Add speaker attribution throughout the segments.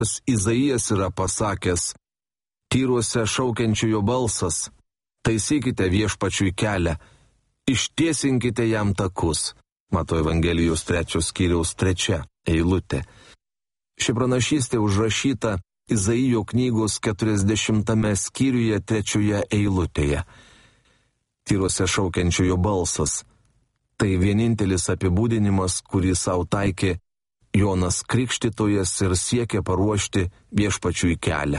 Speaker 1: Izaijas yra pasakęs: tyruose šaukiančiojo balsas, taisykite viešpačiui kelią, ištiesinkite jam takus. Mato Evangelijos 3 skyriaus 3 eilutė. Ši pranašystė užrašyta Izaijo knygos 40 skyriuje 3 eilutėje. Tyruose šaukiančiojo balsas. Tai vienintelis apibūdinimas, kurį savo taikė Jonas Krikštytojas ir siekė paruošti viešpačiui kelią.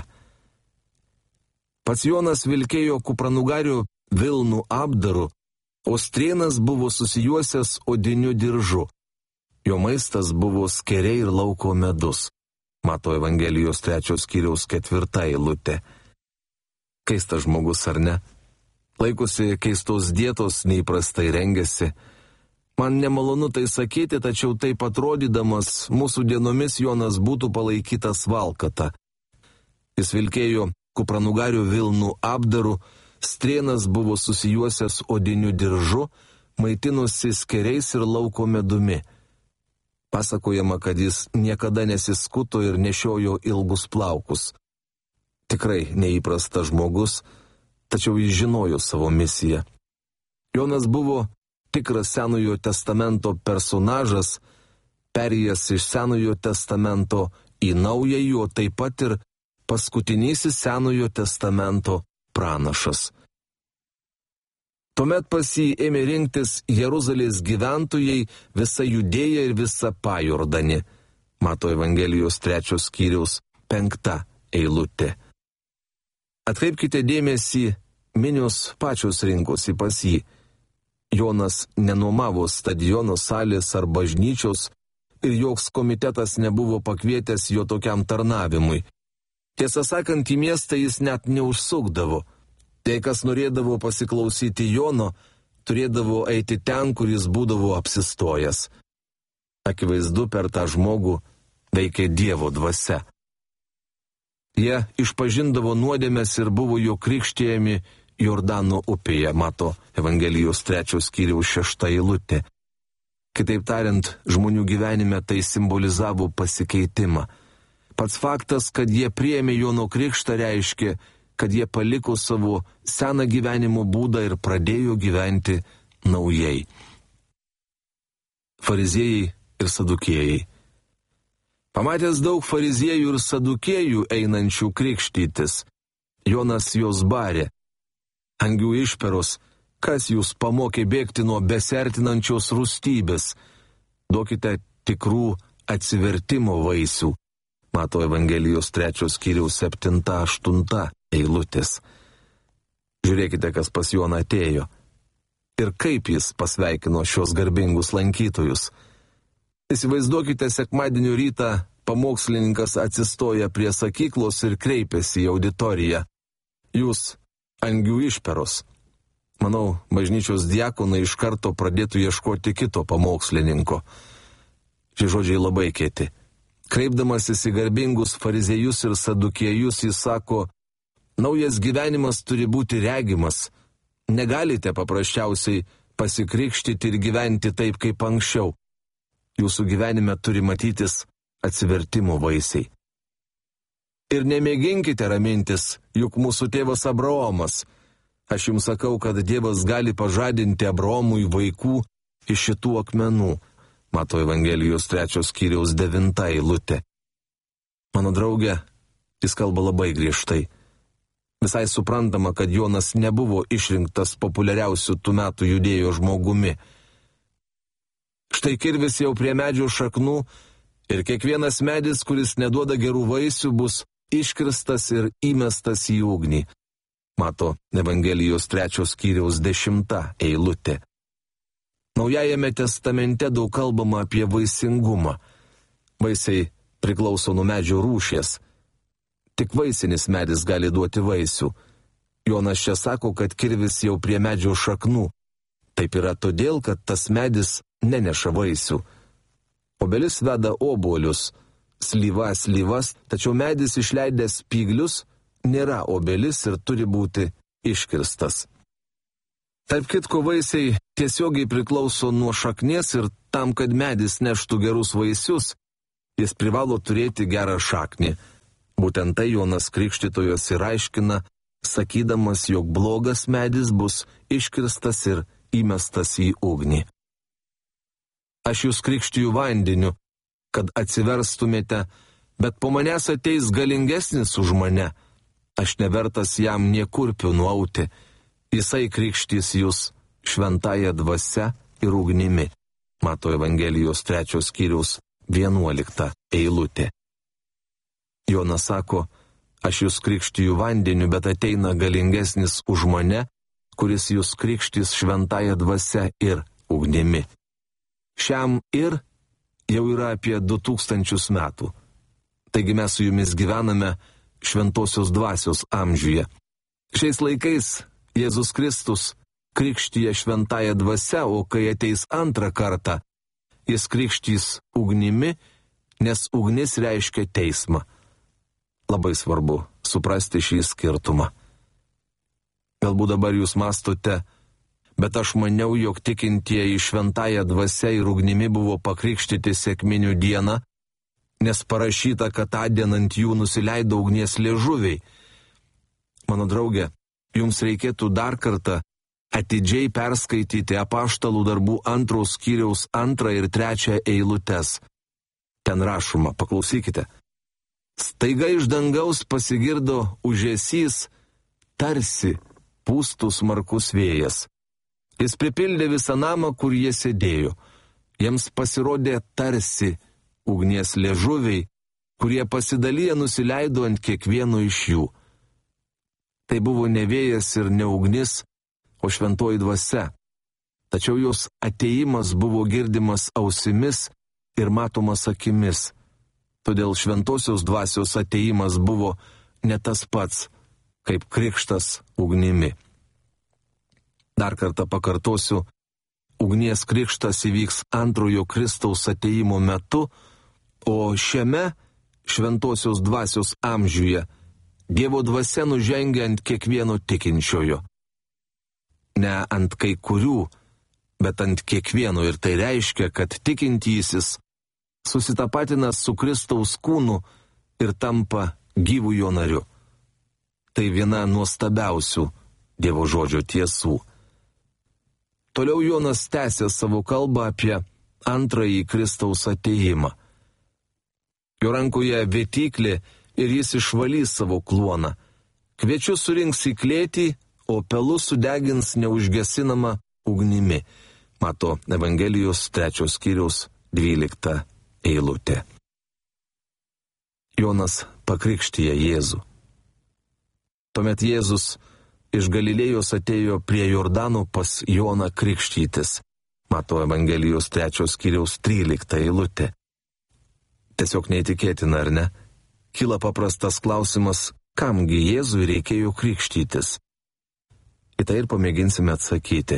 Speaker 1: Pats Jonas vilkėjo kupranugariu vilnų apdaru, o strėnas buvo susijuosęs odiniu diržu. Jo maistas buvo skeriai ir lauko medus. Mato Evangelijos 3 skyriaus 4 eilutė. Keistas žmogus, ar ne? Laikosi keistos dietos, neįprastai rengiasi. Man nemalonu tai sakyti, tačiau taip atrodydamas, mūsų dienomis Jonas būtų palaikytas valkata. Jis vilkėjo kupranugariu vilnų apdaru, strėnas buvo susijuosęs odiniu diržu, maitinosi skeriais ir lauko medumi. Pasakojama, kad jis niekada nesiskuto ir nešiojo ilgus plaukus. Tikrai neįprastas žmogus, tačiau jis žinojo savo misiją. Jonas buvo tikras Senojo testamento personažas, perėjęs iš Senojo testamento į Naująjį, o taip pat ir paskutinysis Senojo testamento pranašas. Tuomet pas jį ėmė rinktis Jeruzalės gyventojai, visa Judėja ir visa Pajordanė. Mato Evangelijos 3 skyriaus 5 eilutė. Atkreipkite dėmesį, minios pačios rinkosi pas jį. Jonas nenuomavo stadiono salės ar bažnyčios ir joks komitetas nebuvo pakvietęs jo tokiam tarnavimui. Tiesą sakant, į miestą jis net neužsukdavo. Tai, kas norėdavo pasiklausyti Jono, turėdavo eiti ten, kur jis būdavo apsistojęs. Akivaizdu, per tą žmogų veikė Dievo dvasia. Jie išpažindavo nuodėmes ir buvo jo krikštijami Jordano upėje, Mato Evangelijos 3 skyriaus 6 eilutė. Kitaip tariant, žmonių gyvenime tai simbolizavo pasikeitimą. Pats faktas, kad jie priėmė Jono krikštą, reiškia, kad jie paliko savo seną gyvenimo būdą ir pradėjo gyventi naujai. Fariziejai ir sadukėjai. Pamatęs daug fariziejų ir sadukėjų einančių krikštytis, Jonas juos barė: angių išperos, kas jūs pamokė bėgti nuo besertinančios rūstybės? Duokite tikrų atsivertimo vaisių. Mato Evangelijos 3 skyriaus 7-8 eilutės. Žiūrėkite, kas pas Joną atėjo. Ir kaip jis pasveikino šios garbingus lankytojus. Įsivaizduokite, sekmadienio rytą pamokslininkas atsistoja prie sakyklos ir kreipiasi į auditoriją: jūs angių išperos. Manau, bažnyčios diakonai iš karto pradėtų ieškoti kito pamokslininko. Šie žodžiai labai kieti. Kreipdamasis į garbingus fariziejus ir sadukėjus, jis sako: naujas gyvenimas turi būti regimas. Negalite paprasčiausiai pasikrikštyti ir gyventi taip kaip anksčiau. Jūsų gyvenime turi matytis atsivertimo vaisiai. Ir nemėginkite ramintis, juk mūsų tėvas Abraomas. Aš jums sakau, kad Dievas gali pažadinti Abraomui vaikų iš šitų akmenų. Mato Evangelijos 3 skyriaus 9 eilutė. Mano draugė, jis kalba labai griežtai. Visai suprantama, kad Jonas nebuvo išrinktas populiariausių tų metų Judėjo žmogumi. Štai kirvis jau prie medžio šaknų ir kiekvienas medis, kuris neduoda gerų vaisių, bus iškirstas ir įmestas į ugnį. Mato Evangelijos 3 skyriaus 10 eilutė. Naujajame testamente daug kalbama apie vaisingumą. Vaisiai priklauso nuo medžio rūšies. Tik vaisinis medis gali duoti vaisių. Jonas čia sako, kad kirvis jau prie medžio šaknų. Taip yra todėl, kad tas medis neneša vaisių. Obelis veda obuolius, slyva slyvas, tačiau medis išleidęs spyglius nėra obelis ir turi būti iškirstas. Tarp kitko, vaisiai tiesiogiai priklauso nuo šaknies ir tam, kad medis neštų gerus vaisius, jis privalo turėti gerą šaknį. Būtent tai Jonas Krikštytojas ir aiškina, sakydamas, jog blogas medis bus iškirstas ir įmestas į ugnį. Aš jūs krikštiju vandeniu, kad atsiverstumėte, bet po manęs ateis galingesnis už mane. Aš nevertas jam nė kurpių nuauti. Jisai krikštys jūs šventąja dvasia ir ugnimi. Mato Evangelijos 3 skyriaus 11 eilutė. Jonas sako, aš jūs krikštiju vandeniu, bet ateina galingesnis už mane, kuris jūs krikštys šventąja dvasia ir ugnimi. Šiam ir jau yra apie 2000 metų. Taigi mes su jumis gyvename šventosios dvasios amžiuje. Šiais laikais Jėzus Kristus krikštyja šventąja dvasia, o kai ateis antrą kartą, jis krikštys ugnimi, nes ugnis reiškia teismą. Labai svarbu suprasti šį skirtumą. Galbūt dabar jūs mąstote, bet aš maniau, jog tikintieji šventąja dvasia ir ugnimi buvo pakrikštyti sekminių dieną, nes parašyta, kad tądien ant jų nusileido ugnies liežuviai. Mano draugė, jums reikėtų dar kartą atidžiai perskaityti Apaštalų darbų 2 skyriaus 2 ir 3 eilutes. Ten rašoma, paklausykite. Staiga iš dangaus pasigirdo ūžesys, tarsi pūstų smarkus vėjas. Jis pripildė visą namą, kur jie sėdėjo. Jiems pasirodė tarsi ugnies liežuviai, kurie pasidaliję nusileido ant kiekvieno iš jų. Tai buvo ne vėjas ir ne ugnis, o šventoji dvasia. Tačiau jos atėjimas buvo girdimas ausimis ir matomas akimis. Todėl šventosios dvasios atėjimas buvo ne tas pats, kaip krikštas ugnimi. Dar kartą pakartosiu, ugnies krikštas įvyks antrojo Kristaus atėjimo metu, o šiame šventosios dvasios amžiuje Dievo dvasia nužengia ant kiekvieno tikinčiojo. Ne ant kai kurių, bet ant kiekvieno, ir tai reiškia, kad tikintysis susitapatina su Kristaus kūnu ir tampa gyvų jo nariu. Tai viena nuostabiausių Dievo žodžio tiesų. Toliau Jonas tęsė savo kalbą apie antrąjį Kristaus atėjimą. Jo rankoje vėtyklė ir jis išvalys savo kluoną. Kviečius surinks į klėtį, o pelus sudegins neužgesinama ugnimi. Mato Evangelijos 3 skyriaus 12 eilutė. Jonas pakrikštija Jėzų. Tuomet Jėzus iš Galilėjos atėjo prie Jordano pas Joną krikštytis. Mato Evangelijos 3 skyriaus 13 eilutė. Tiesiog neįtikėtina, ar ne? Kyla paprastas klausimas, kamgi Jėzui reikėjo krikštytis. Į tai ir pamėginsime atsakyti.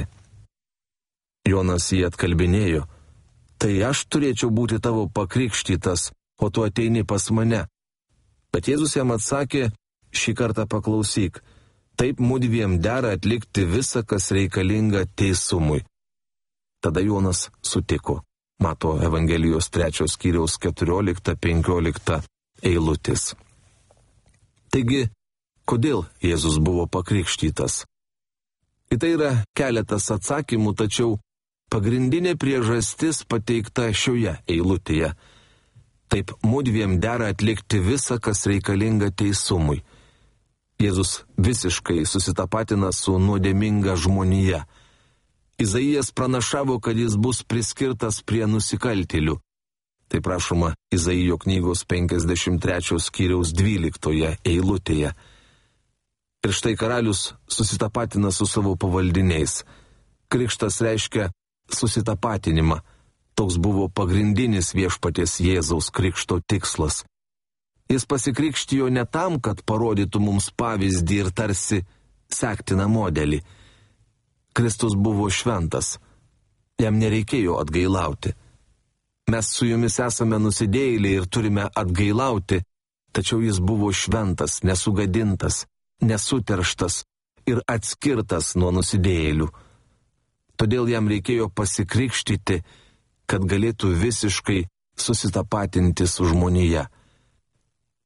Speaker 1: Jonas jį atkalbinėjo. Tai aš turėčiau būti tavo pakrikštytas, o tu ateini pas mane. Bet Jėzus jam atsakė, šį kartą paklausyk. Taip mudviem dera atlikti visą, kas reikalinga teisumui. Tada Jonas sutiko. Mato Evangelijos 3 skyriaus 14-15 eilutės. Taigi, kodėl Jėzus buvo pakrikštytas? Į tai yra keletas atsakymų, tačiau pagrindinė priežastis pateikta šioje eilutėje. Taip mudviem dera atlikti visą, kas reikalinga teisumui. Jėzus visiškai susitapatina su nuodėminga žmonija. Izaijas pranašavo, kad jis bus priskirtas prie nusikaltėlių. Tai prašoma Izaijo knygos 53 skyriaus 12 eilutėje. Ir štai karalius susitapatina su savo pavaldiniais. Krikštas reiškia susitapatinimą. Toks buvo pagrindinis viešpaties Jėzaus krikšto tikslas. Jis pasikrikštijo ne tam, kad parodytų mums pavyzdį ir tarsi sektiną modelį. Kristus buvo šventas. Jam nereikėjo atgailauti. Mes su jumis esame nusidėjėliai ir turime atgailauti, tačiau jis buvo šventas, nesugadintas, nesuterštas ir atskirtas nuo nusidėjėlių. Todėl jam reikėjo pasikrikštyti, kad galėtų visiškai susitapatinti su žmonija.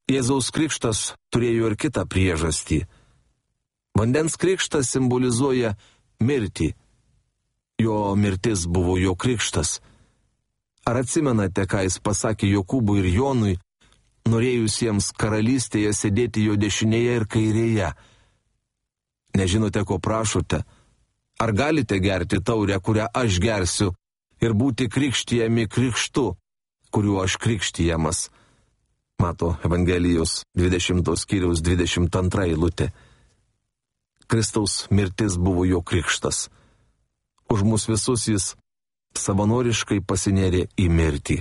Speaker 1: Jėzaus krikštas turėjo ir kitą priežastį. Vandens krikštas simbolizuoja mirtį. Jo mirtis buvo jo krikštas. Ar atsimenate, ką jis pasakė Jokūbui ir Jonui, norėjusiems karalystėje sėdėti jo dešinėje ir kairėje? Nežinote, ko prašote? Ar galite gerti taurę, kurią aš gersiu, ir būti krikštijami krikštu, kuriuo aš krikštijamas? Mato Evangelijos 20 skyriaus 22 eilutė. Kristaus mirtis buvo jo krikštas. Už mus visus jis savanoriškai pasinėrė į mirtį.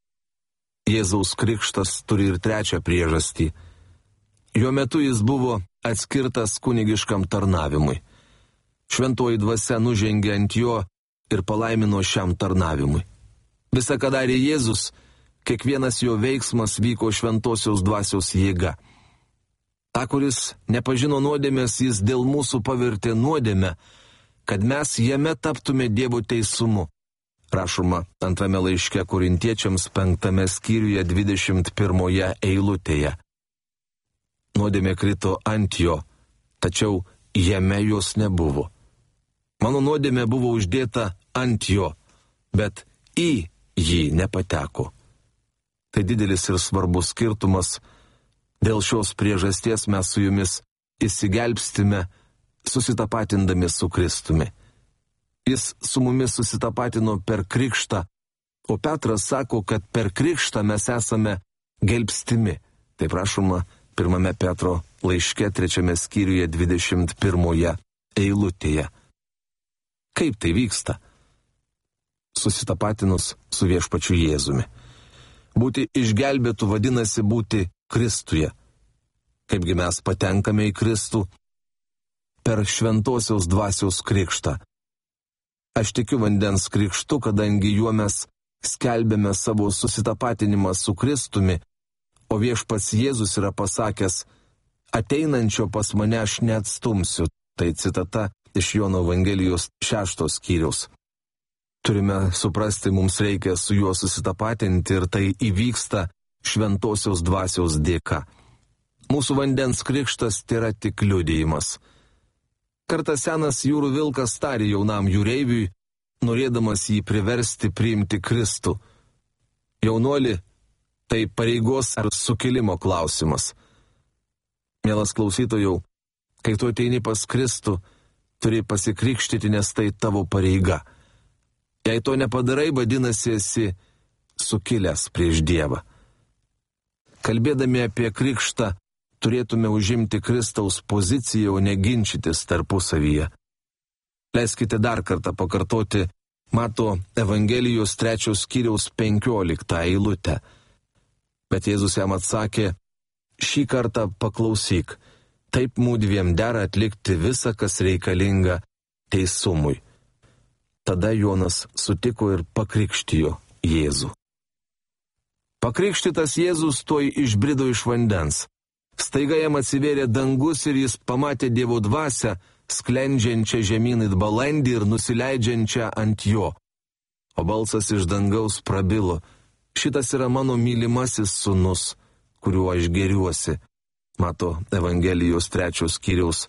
Speaker 1: Jėzaus krikštas turi ir trečią priežastį. Jo metu jis buvo atskirtas kunigiškam tarnavimui. Šventoji dvasia nužengė ant jo ir palaimino šiam tarnavimui. Visa, ką darė Jėzus, kiekvienas jo veiksmas vyko šventosios dvasios jėga. Ta, kuris nepažino nuodėmės, jis dėl mūsų pavertė nuodėmę, kad mes jame taptume Dievo teisumu. Rašoma antrame laiške Korintiečiams 5 skyriuje 21 eilutėje. Nuodėmė krito ant jo, tačiau jame jos nebuvo. Mano nuodėmė buvo uždėta ant jo, bet į jį nepateko. Tai didelis ir svarbus skirtumas. Dėl šios priežasties mes su jumis įsigelbstime, susitapatindami su Kristumi. Jis su mumis susitapatino per krikštą, o Petras sako, kad per krikštą mes esame gelbstimi. Tai prašoma 1 Petro laiške 3 skyriuje 21 eilutėje. Kaip tai vyksta? Susitapatinus su viešpačiu Jėzumi. Būti išgelbėtų vadinasi būti Kristuje. Kaipgi mes patenkame į Kristų? Per šventosios dvasios krikštą. Aš tikiu vandens krikštu, kadangi juo mes skelbėme savo susitapatinimą su Kristumi, o viešpats Jėzus yra pasakęs, ateinančio pas mane aš neatstumsiu. Tai citata iš Jono Evangelijos 6 skyriaus. Turime suprasti, mums reikia su juo susitapatinti ir tai įvyksta šventosios dvasios dėka. Mūsų vandens krikštas tėra tik liudijimas. Kartą senas jūrų vilkas tarė jaunam jūreiviui, norėdamas jį priversti priimti Kristų. Jaunuoli, tai pareigos ar sukilimo klausimas. Mielas klausytojau, kai tu ateini pas Kristų, turi pasikrikštyti, nes tai tavo pareiga. Jei to nepadarai, vadinasi, esi sukilęs prieš Dievą. Kalbėdami apie krikštą, turėtume užimti Kristaus poziciją, o ne ginčytis tarpusavyje. Leiskite dar kartą pakartoti Mato Evangelijos 3 skyriaus 15 eilutę. Bet Jėzus jam atsakė, šį kartą paklausyk, taip mūdviem dera atlikti visą, kas reikalinga teisumui. Tada Jonas sutiko ir pakrikštijo Jėzų. Pakrikštytas Jėzus tuoj išbrido iš vandens. Staiga jam atsivėrė dangus ir jis pamatė Dievo dvasią, sklendžiančią žemyn it balandį ir nusileidžiančią ant jo. O balsas iš dangaus prabilo, šitas yra mano mylimasis sūnus, kuriuo aš gėriuosi. Mato Evangelijos 3 skyriaus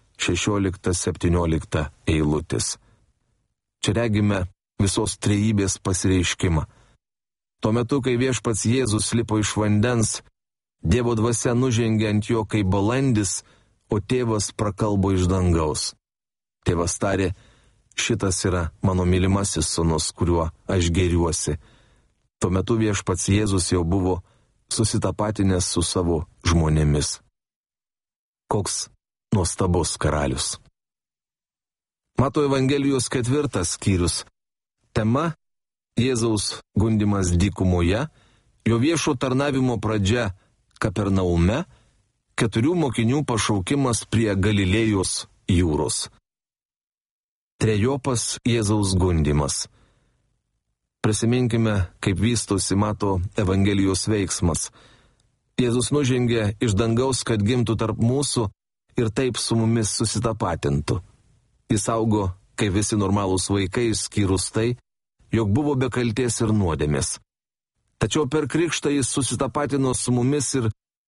Speaker 1: 16-17 eilutės. Čia regime visos trejybės pasireiškimą. Tuo metu, kai viešpats Jėzus lipo iš vandens, Dievo dvasia nužengė ant jo kaip balandis, o tėvas prakalbo iš dangaus. Tėvas tarė, šitas yra mano mylimasis sūnus, kuriuo aš gėriuosi. Tuo metu viešpats Jėzus jau buvo susitapatinęs su savo žmonėmis. Koks nuostabus karalius. Mato Evangelijos 4 skyrius. Tema – Jėzaus gundymas dykumoje, jo viešo tarnavimo pradžia Kapernaume, 4 mokinių pašaukimas prie Galilėjos jūros. Trejopas Jėzaus gundymas. Prisiminkime, kaip vystosi Mato Evangelijos veiksmas. Jėzus nužengė iš dangaus, kad gimtų tarp mūsų ir taip su mumis susitapatintų. Jis augo, kaip visi normalūs vaikai, išskyrus tai, jog buvo be kaltės ir nuodėmės. Tačiau per krikštą jis susitapatino su mumis ir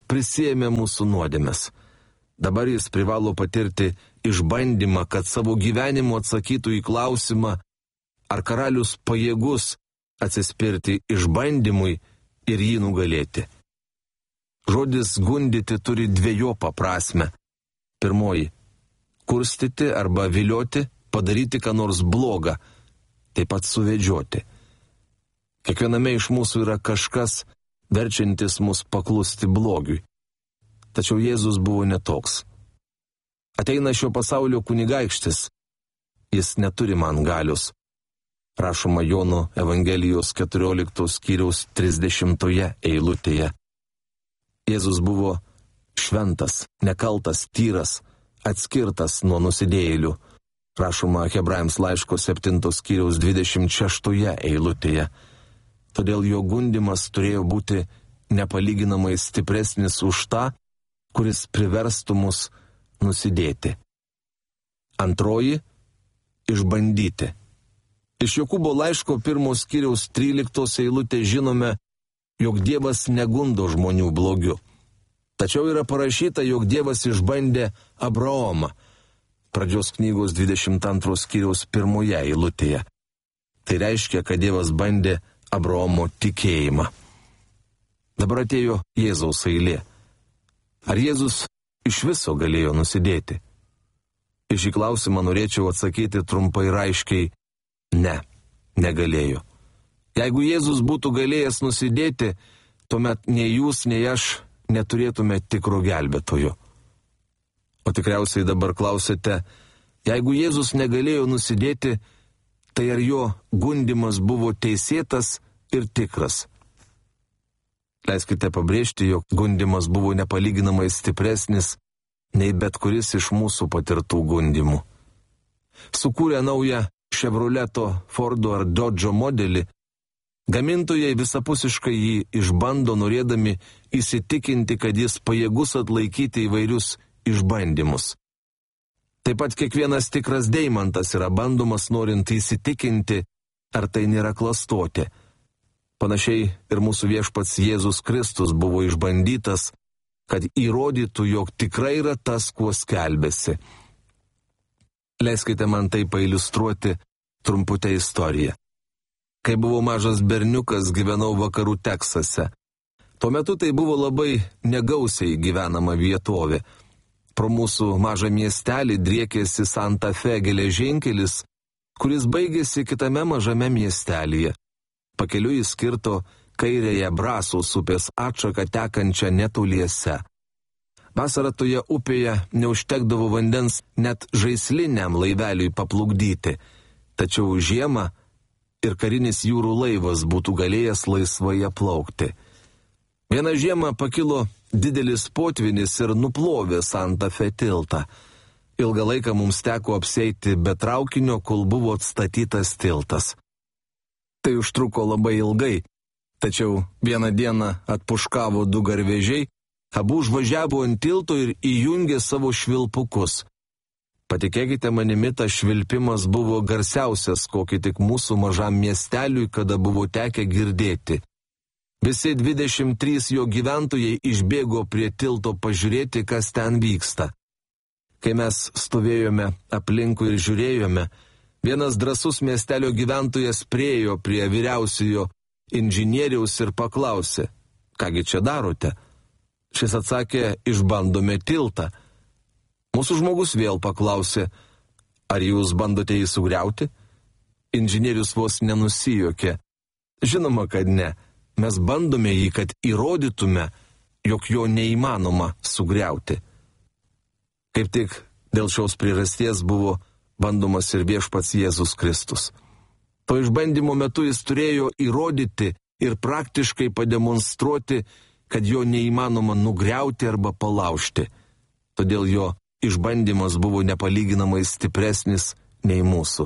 Speaker 1: prisiėmė mūsų nuodėmes. Dabar jis privalo patirti išbandymą, kad savo gyvenimu atsakytų į klausimą, ar karalius pajėgus atsispirti išbandymui ir jį nugalėti. Žodis gundyti turi dviejopą prasmę. Pirmoji – kurstyti arba vilioti, padaryti ką nors blogą, taip pat suvedžioti. Kiekviename iš mūsų yra kažkas, verčiantis mus paklusti blogiui. Tačiau Jėzus buvo netoks. Ateina šio pasaulio kunigaikštis. Jis neturi man galios. Rašoma Jono Evangelijos 14 skyriaus 30 eilutėje. Jėzus buvo šventas, nekaltas, tyras, atskirtas nuo nusidėjėlių. Rašoma Hebrajams laiško 7 skyriaus 26 eilutėje. Todėl jo gundymas turėjo būti nepalyginamai stipresnis už tą, kuris priverstų mus nusidėti. Antroji – išbandyti. Iš Jokūbo laiško 1 skyriaus 13 eilutės žinome, jog Dievas negundo žmonių blogiu. Tačiau yra parašyta, jog Dievas išbandė Abraomą. Pradžios knygos 22 skyriaus 1 eilutėje. Tai reiškia, kad Dievas bandė Abraomo tikėjimą. Dabar atėjo Jėzaus eilė. Ar Jėzus iš viso galėjo nusidėti? Į šį klausimą norėčiau atsakyti trumpai ir aiškiai – ne, negalėjo. Jeigu Jėzus būtų galėjęs nusidėti, tuomet nei jūs, nei aš neturėtume tikro gelbėtojo. O tikriausiai dabar klausite, jeigu Jėzus negalėjo nusidėti, tai ar jo gundymas buvo teisėtas ir tikras? Leiskite pabrėžti, jog gundymas buvo nepalyginamai stipresnis nei bet kuris iš mūsų patirtų gundymų. Sukūrę naują Chevroleto, Fordo ar Dodge'o modelį, gamintojai visapusiškai jį išbando, norėdami įsitikinti, kad jis pajėgus atlaikyti įvairius išbandymus. Taip pat kiekvienas tikras deimantas yra bandomas norint įsitikinti, ar tai nėra klastotė. Panašiai ir mūsų viešpats Jėzus Kristus buvo išbandytas, kad įrodytų, jog tikrai yra tas, kuo skelbėsi. Leiskite man tai pailiustruoti trumputę istoriją. Kai buvau mažas berniukas, gyvenau vakarų Teksase. Tuo metu tai buvo labai negausiai gyvenama vietovė. Pro mūsų mažą miestelį driekėsi Santa Fe geležinkelis, kuris baigėsi kitame mažame miestelyje. Pakeliui jis kirto kairėje Brasos upės atšaką tekančią netoliese. Vasarą toje upėje neužtekdavo vandens net žaisliniam laiveliui paplukdyti, tačiau žiemą ir karinis jūrų laivas būtų galėjęs laisvai plaukti. Vieną žiemą pakilo didelis potvynis ir nuplovė Santa Fe tiltą. Ilgą laiką mums teko apsieiti be traukinio, kol buvo atstatytas tiltas. Tai užtruko labai ilgai, tačiau vieną dieną atpuškavo du garvežiai, abu užvažiavo ant tilto ir įjungė savo švilpukus. Patikėkite manimi, tas švilpimas buvo garsiausias, kokį tik mūsų mažam miesteliui kada buvo tekę girdėti. Visi 23 jo gyventojai išbėgo prie tilto pažiūrėti, kas ten vyksta. Kai mes stovėjome aplinkui ir žiūrėjome, vienas drąsus miestelio gyventojas priėjo prie vyriausiojo inžinieriaus ir paklausė, kągi čia darote? Šis atsakė, išbandome tiltą. Mūsų žmogus vėl paklausė, ar jūs bandote jį sugriauti? Inžinierius vos nenusijokė. Žinoma, kad ne. Mes bandome jį, kad įrodytume, jog jo neįmanoma sugriauti. Kaip tik dėl šios priežasties buvo bandomas ir viešpats Jėzus Kristus. To išbandymo metu jis turėjo įrodyti ir praktiškai pademonstruoti, kad jo neįmanoma nugriauti arba palaužti. Todėl jo išbandymas buvo nepalyginamai stipresnis nei mūsų.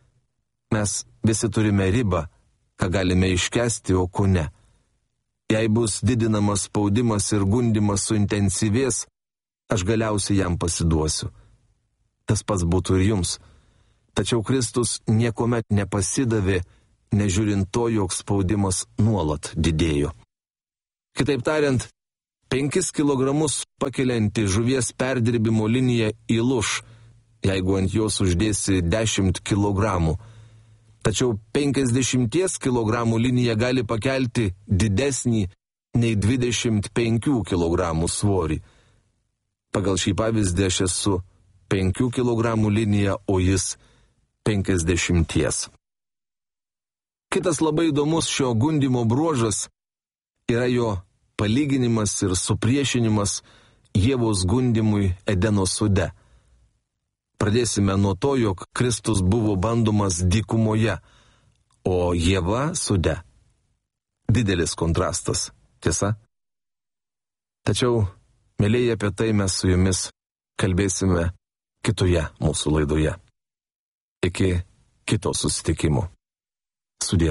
Speaker 1: Mes visi turime ribą, ką galime iškęsti, o ko ne. Jei bus didinamas spaudimas ir gundymas suintensyvės, aš galiausiai jam pasiduosiu. Tas pats būtų ir jums. Tačiau Kristus niekuomet nepasidavė, nežiūrint to, jog spaudimas nuolat didėjo. Kitaip tariant, 5 kg pakelianti žuvies perdirbimo linija įlūš, jeigu ant jos uždėsi 10 kg. Tačiau 50 kg linija gali pakelti didesnį nei 25 kg svorį. Pagal šį pavyzdį aš esu 5 kg linija, o jis 50. Kitas labai įdomus šio gundymo bruožas yra jo palyginimas ir supriešinimas Ievos gundymui Edeno sode. Pradėsime nuo to, jog Kristus buvo bandomas dykumoje, o Ieva sode. Didelis kontrastas, tiesa? Tačiau, mėlyje, apie tai mes su jumis kalbėsime kitoje mūsų laidoje. Iki kito susitikimo. Sudie.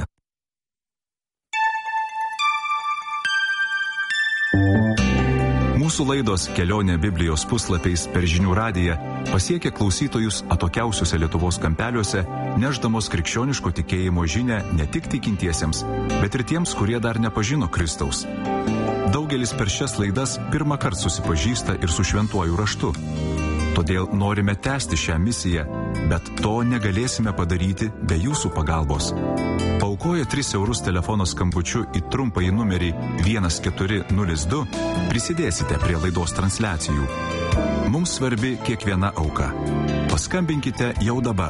Speaker 2: Mūsų laidos Kelionė Biblijos puslapiais per Žinių radiją pasiekė klausytojus atokiausiuose Lietuvos kampeliuose, nešdamos krikščioniško tikėjimo žinią ne tik tikintiesiems, bet ir tiems, kurie dar nepažino Kristaus. Daugelis per šias laidas pirmą kartą susipažįsta ir su šventuoju raštu. Todėl norime tęsti šią misiją, bet to negalėsime padaryti be jūsų pagalbos. Paaukoję 3 eurus telefono skambučiu į trumpąjį numerį 1402 prisidėsite prie laidos transliacijų. Mums svarbi kiekviena auka. Paskambinkite jau dabar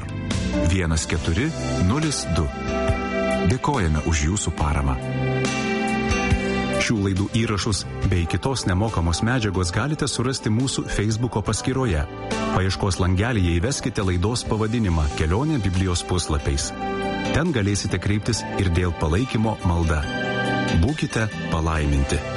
Speaker 2: 1402. Dėkojame už jūsų paramą. Šių laidų įrašus bei kitos nemokamos medžiagos galite surasti mūsų Facebooko paskyroje. Paieškos langelyje įveskite laidos pavadinimą Kelionė Biblijos puslapiais. Ten galėsite kreiptis ir dėl palaikymo malda. Būkite palaiminti.